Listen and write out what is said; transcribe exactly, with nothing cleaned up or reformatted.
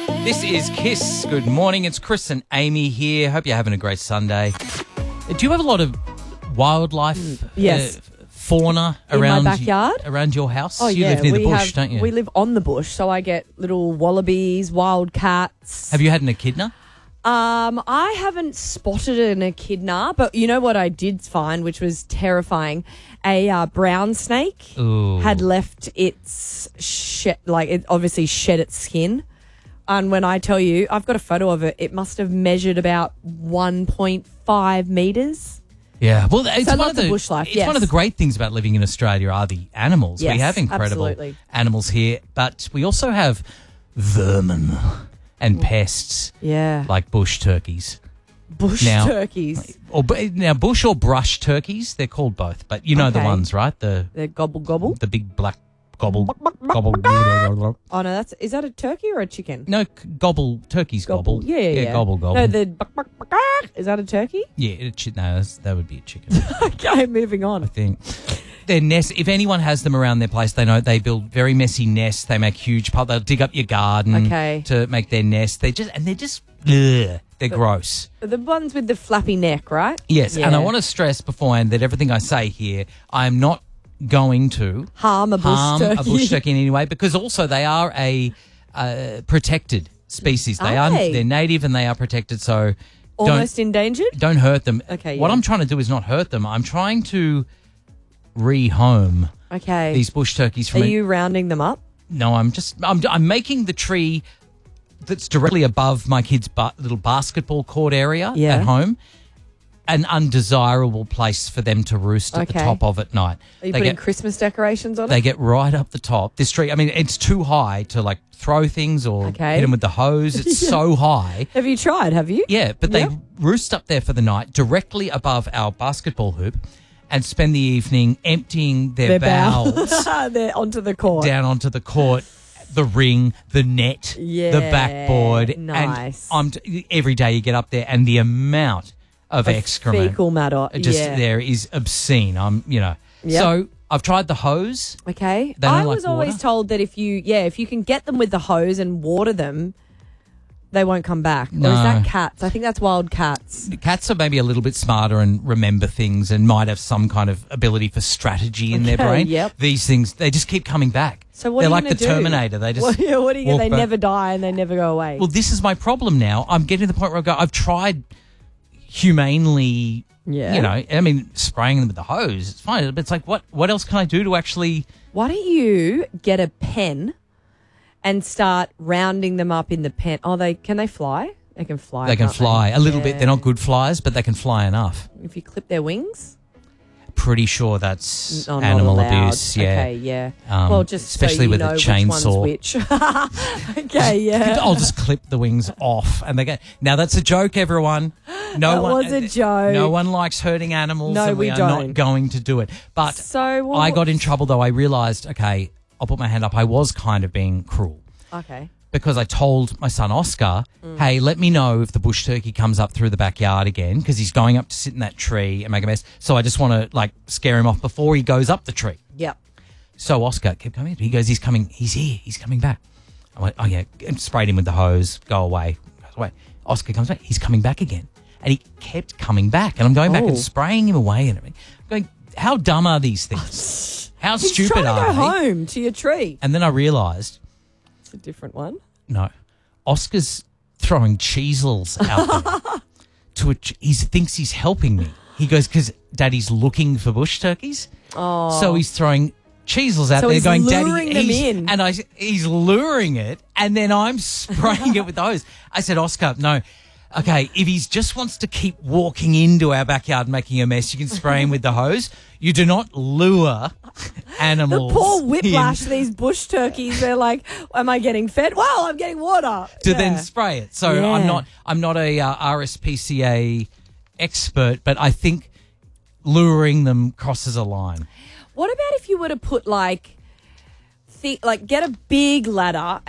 This is Kiss. Good morning. It's Chris and Amy here. Hope you're having a great Sunday. Do you have a lot of wildlife, Yes. uh, fauna In my around backyard? You, around your house? Oh, you yeah. live near the we bush, have, don't you? We live on the bush, so I get little wallabies, wild cats. Have you had an echidna? Um, I haven't spotted an echidna, but you know what I did find, which was terrifying? A uh, brown snake Ooh. had left its shed, like it obviously shed its skin. And when I tell you, I've got a photo of it, it must have measured about one point five metres. Yeah, well, it's So one lots of the of bush life, it's yes. one of the great things about living in Australia are the animals. we Yes, have incredible absolutely. animals here, but we also have vermin and pests Yeah. like bush turkeys. Bush now- turkeys. Or bu- now bush or brush turkeys, they're called both, but you know the Okay. ones, right? The They're gobble gobble. the big black gobble gobble. gobble. Oh, no, that's is that a turkey or a chicken? No, c- gobble turkeys gobble. Yeah, yeah, yeah. gobble gobble. No, the buck, buck, buck, buck. Is that a turkey? yeah, it, chi- no, that's- that would be a chicken. Okay, moving I on. think. Their nests, if anyone has them around their place, they know they build very messy nests. They make huge piles. They'll dig up your garden Okay. to make their nest. They just and they're just ugh, they're gross. The ones with the flappy neck, right? Yes, and I Yeah. want to stress beforehand that everything I say here, I am not going to Harm a bush harm turkey. a bush turkey in any way, because also they are a uh, protected species. They Are are they? they're native and they are protected. So Almost endangered? don't don't hurt them. Okay, What yeah. I'm trying to do is not hurt them. I'm trying to rehome Okay. these bush turkeys from Are a- you rounding them up? No, I'm just I'm I'm making the tree that's directly above my kid's ba- little basketball court area Yeah. at home an undesirable place for them to roost at the Okay. top of at night. Are you They putting get Christmas decorations on they it? get right up the top. This tree, I mean, it's too high to like throw things or Okay. hit them with the hose. It's Yeah. so high. Have you tried? Have you? Yeah, but they Yep. roost up there for the night, directly above our basketball hoop, and spend the evening emptying their, Their bowels bowels. They're onto the court. down onto the court, the ring, the net, the Yeah, backboard. nice. And I'm t- every day you get up there, and the amount of Of excrement fecal matter. just yeah. there is obscene. I'm, you know. Yep. So I've tried the hose. Okay. They don't I like was always water? told that if you, yeah, if you can get them with the hose and water them, they won't come back. Or is No. that cats? I think that's wild cats. Cats are maybe a little bit smarter and remember things and might have some kind of ability for strategy in their Okay, brain. yep. These things, they just keep coming back. So what They're are you like gonna the do? Terminator. They just What, yeah, what do you? walk They back. never die and they never go away. Well, this is my problem now. I'm getting to the point where I go, I've tried humanely, Yeah. you know, I mean, spraying them with the hose. It's fine. But it's like, what, what else can I do to actually... Why don't you get a pen and start rounding them up in the pen? Oh, they can they fly? They can fly. They can can't fly a little bit. Yeah. They're not good flyers, but they can fly enough. If you clip their wings, Pretty sure that's oh, not animal allowed. abuse. Yeah. Okay, yeah. Um, well, just especially so you with a know chainsaw. Which one's which. Okay, yeah. I'll just clip the wings off, and they go. Now that's a joke, everyone. No That one was a joke. No one likes hurting animals, No, and we, we are don't. not going to do it. But So what- I got in trouble though. I realised, okay, I'll put my hand up. I was kind of being cruel Okay. because I told my son Oscar, Mm. "Hey, let me know if the bush turkey comes up through the backyard again, because he's going up to sit in that tree and make a mess. So I just want to like scare him off before he goes up the tree." Yep. So Oscar kept coming. He goes, he's coming. He's here. He's coming back. I went, oh, yeah. And sprayed him with the hose. Go away. Goes away. Oscar comes back. He's coming back again. And he kept coming back. And I'm going back Oh. and spraying him away. And everything. I'm going, how dumb are these things? How He's stupid trying to are go they? home to your tree. And then I realised, It's a different one. no, Oscar's throwing cheesels out there. to a, he thinks he's helping me. He goes, because Daddy's looking for bush turkeys. Oh. So he's throwing cheesels out So there he's going, luring Daddy, them he's, in. and I, he's luring it, and then I'm spraying it with the hose. I said, Oscar, no. Okay, if he just wants to keep walking into our backyard and making a mess, you can spray him with the hose. You do not lure The animals poor whiplash, in these bush turkeys, they're like, am I getting fed? Well, I'm getting water. to Yeah. then spray it. So Yeah. I'm not I'm not a uh, R S P C A expert, but I think luring them crosses a line. What about if you were to put like, thi- like get a big ladder